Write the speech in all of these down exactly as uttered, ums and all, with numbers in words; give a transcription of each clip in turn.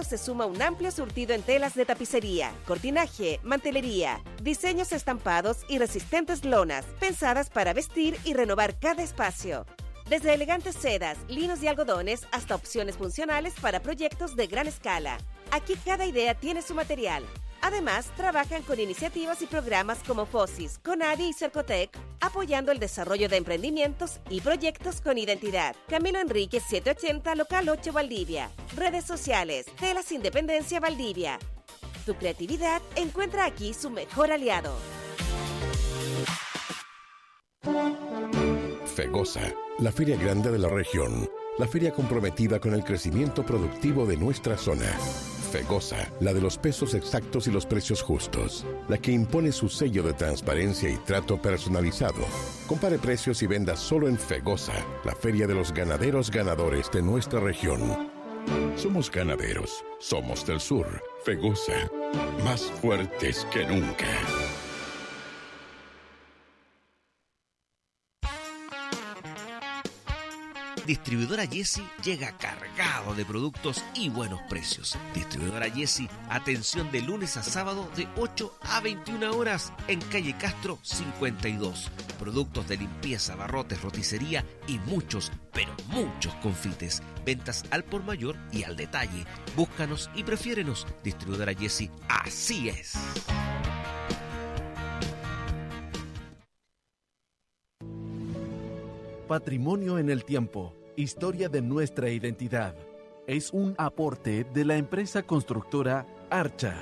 se suma un amplio surtido en telas de tapicería, cortinaje, mantelería, diseños estampados y resistentes lonas, pensadas para vestir y renovar cada espacio. Desde elegantes sedas, linos y algodones hasta opciones funcionales para proyectos de gran escala. Aquí cada idea tiene su material. Además, trabajan con iniciativas y programas como FOSIS, CONADI y Cercotec, apoyando el desarrollo de emprendimientos y proyectos con identidad. Camilo Enríquez setecientos ochenta, local ocho, Valdivia. Redes sociales, Telas Independencia Valdivia. Tu creatividad encuentra aquí su mejor aliado. FEGOSA, la feria grande de la región. La feria comprometida con el crecimiento productivo de nuestra zona. FEGOSA, la de los pesos exactos y los precios justos. La que impone su sello de transparencia y trato personalizado. Compare precios y venda solo en FEGOSA, la feria de los ganaderos ganadores de nuestra región. Somos ganaderos, somos del sur. FEGOSA, más fuertes que nunca. Distribuidora Jessy llega cargado de productos y buenos precios. Distribuidora Jessy, atención de lunes a sábado de ocho a veintiuna horas en calle Castro cincuenta y dos. Productos de limpieza, barrotes, roticería y muchos, pero muchos confites. Ventas al por mayor y al detalle. Búscanos y prefiérenos. Distribuidora Jessy, así es. Patrimonio en el tiempo, historia de nuestra identidad. Es un aporte de la empresa constructora Archa.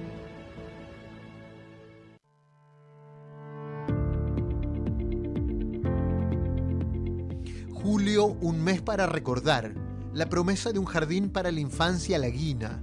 Julio, un mes para recordar. La promesa de un jardín para la infancia laguina.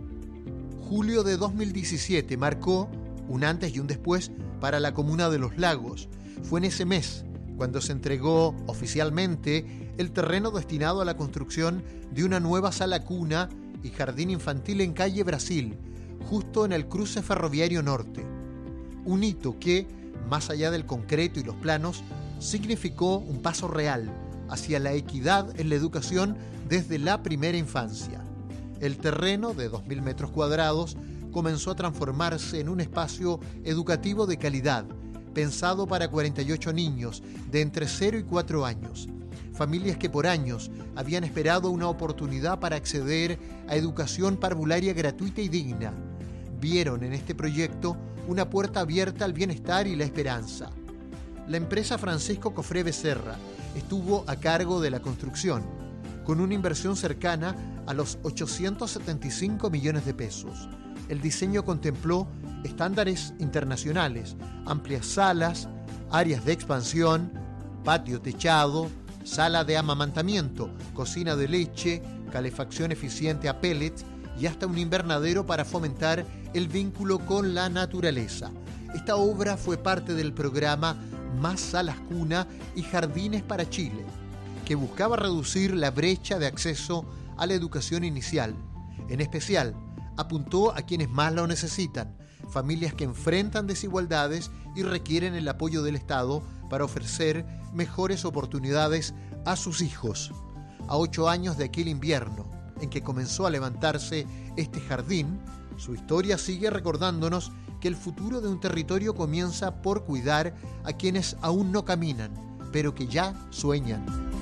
Julio de dos mil diecisiete marcó un antes y un después para la comuna de Los Lagos. Fue en ese mes cuando se entregó oficialmente el terreno destinado a la construcción de una nueva sala cuna y jardín infantil en calle Brasil, justo en el cruce ferroviario norte. Un hito que, más allá del concreto y los planos, significó un paso real hacia la equidad en la educación desde la primera infancia. El terreno, de dos mil metros cuadrados, comenzó a transformarse en un espacio educativo de calidad, pensado para cuarenta y ocho niños de entre cero y cuatro años. Familias que por años habían esperado una oportunidad para acceder a educación parvularia gratuita y digna, vieron en este proyecto una puerta abierta al bienestar y la esperanza. La empresa Francisco Cofré Becerra estuvo a cargo de la construcción, con una inversión cercana a los ochocientos setenta y cinco millones de pesos. El diseño contempló estándares internacionales, amplias salas, áreas de expansión, patio techado, sala de amamantamiento, cocina de leche, calefacción eficiente a pellets y hasta un invernadero para fomentar el vínculo con la naturaleza. Esta obra fue parte del programa Más Salas Cuna y Jardines para Chile, que buscaba reducir la brecha de acceso a la educación inicial. En especial, apuntó a quienes más lo necesitan, familias que enfrentan desigualdades y requieren el apoyo del Estado para ofrecer mejores oportunidades a sus hijos. A ocho años de aquel invierno en que comenzó a levantarse este jardín, su historia sigue recordándonos que el futuro de un territorio comienza por cuidar a quienes aún no caminan, pero que ya sueñan.